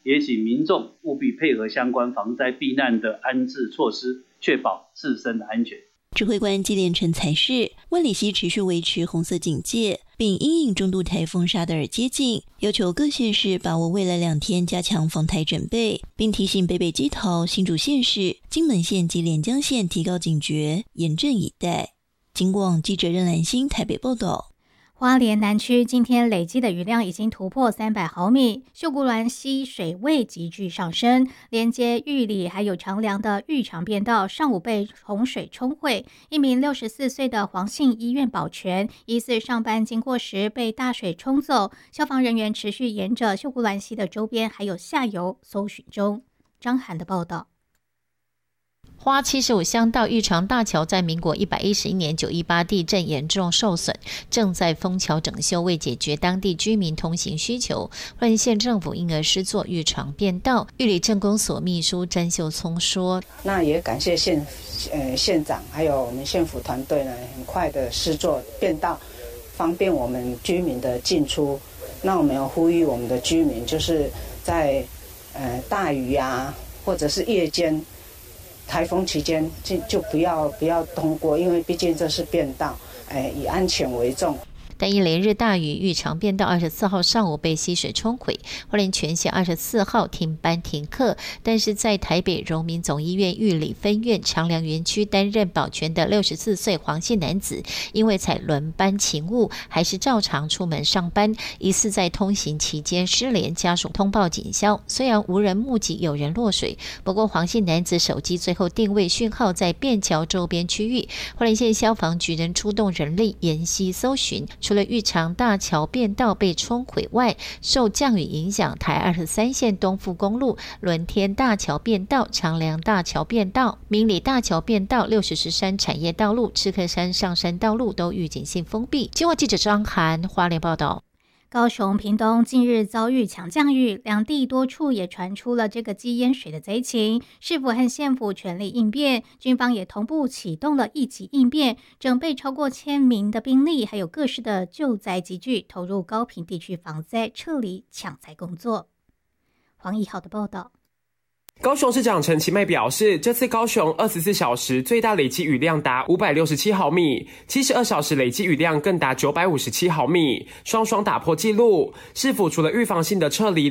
也请民众务必配合相关防灾避难的安置措施，确保自身的安全。 指挥官纪连成才是万里溪持续维持红色警戒，并因应中度台风沙德尔接近，要求各县市把握未来2天加强防台准备，并提醒北北基桃、新竹县市、金门县及连江县提高警觉，严阵以待。警广记者任兰心台北报道。 花莲南区今天累积的雨量已经突破300毫米，秀姑峦溪水位急剧上升，连接玉里还有长良的玉长便道上午被洪水冲毁。一名64岁的黄姓医院保全疑似上班经过时被大水冲走，消防人员持续沿着秀姑峦溪的周边还有下游搜寻中。张涵的报道。 花75乡道玉长大桥在民国111年918地震严重受损，正在封桥整修，为解决当地居民通行需求，花莲县政府因而施作玉长便道。玉里镇公所秘书詹秀聪说：“ 那也感谢县长还有我们县府团队呢，很快的施作便道，方便我们居民的进出。那我们要呼吁我们的居民，就是在大雨啊，或者是夜间。”台风期间就不要通过，因为毕竟这是便道，以安全为重。 但因连日大雨，玉长便道24号上午被溪水冲毁，花莲全县24号停班停课。但是在台北荣民总医院玉里分院长良园区担任保全的64岁黄姓男子，因为采轮班勤务，还是照常出门上班，疑似在通行期间失联，家属通报警消。虽然无人目击有人落水，不过黄姓男子手机最后定位讯号在便桥周边区域，花莲县消防局仍出动人力沿溪搜寻。除了玉长大桥便道被冲毁外，受降雨影响，台23线东富公路、伦天大桥便道、长良大桥便道、明里大桥便道、60石山产业道路、赤科山上山道路都预警性封闭。今晚记者张涵花莲报道。 高雄、屏东近日遭遇强降雨，两地多处也传出了这个积淹水的灾情。市府和县府全力应变，军方也同步启动了一级应变，整备超过1000名的兵力，还有各式的救灾机具，投入高屏地区防灾、撤离、抢灾工作。黄义豪的报道。 高雄市长陈其迈表示，这次高雄24小时最大累积雨量达567毫米，72小时累积雨量更达957毫米，双双打破纪录。市府除了预防性的撤离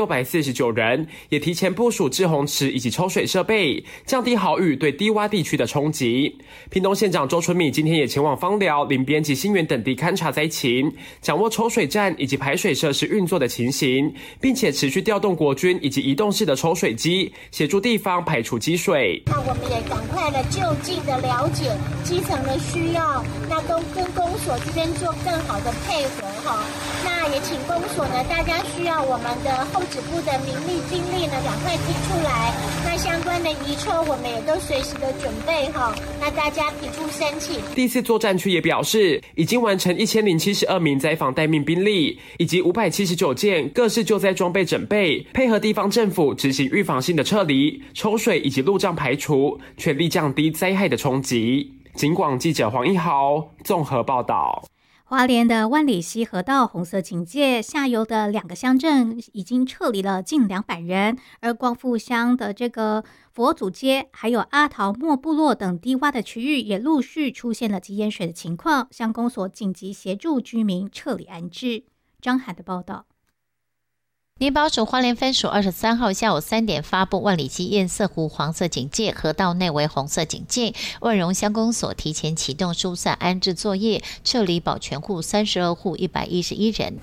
2649人，也提前部署滞洪池以及抽水设备，降低豪雨对低洼地区的冲击。屏东县长周春米今天也前往枋寮、林边及新园等地勘察灾情，掌握抽水站以及排水设施运作的情形，并且持续调动国军以及移动式的抽水机，协助地方排除积水。 那我们也赶快的就近的了解基层的需要，那跟公所之间做更好的配合哈。那也请公所呢，大家需要我们的后指部的民力兵力呢，赶快提出来。那相关的移抽，我们也都随时的准备哈。那大家提出申请。 第4作战区也表示，已经完成1072名灾防待命兵力，以及579件各式救灾装备整备，配合地方政府执行预防性的撤离、抽水以及路障排除，全力降低灾害的冲击。警广记者黄一豪综合报道。 花莲的万里溪河道红色警戒，下游的2个乡镇已经撤离了近200人，而光复乡的这个佛祖街还有阿桃莫部落等低洼的区域也陆续出现了积淹水的情况，乡公所紧急协助居民撤离安置。张涵的报道。 林保署花莲分署23号下午3点发布万里溪堰塞湖黄色警戒，河道内为红色警戒。万荣乡公所提前启动疏散安置作业，撤离保全户32户111人。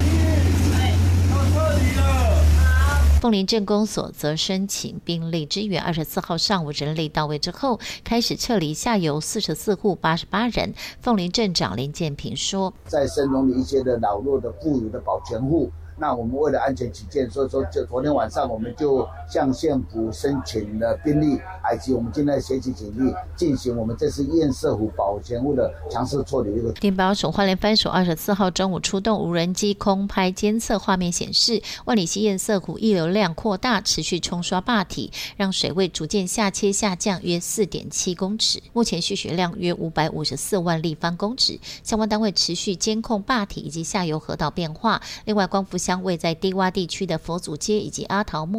凤林镇公所则申请兵力支援，24号上午人力到位之后，开始撤离下游44户88人。凤林镇长林建平说， 在深农的一些的老弱的妇孺的保全户，那我们为了安全起见，所以说就昨天晚上我们就向县府申请了兵力，以及我们今天携起警力进行我们这次堰塞湖保全户的强势撤离。 林保署花莲分署24号中午出动无人机空拍监测画面显示，万里溪堰塞湖溢流量扩大，持续冲刷坝体，让水位逐渐下切下降约 4.7 公尺，目前蓄水量约554万立方公尺。相关单位持续监控坝体以及下游河道变化。另外，光复乡位在低洼地区的佛祖街以及阿桃木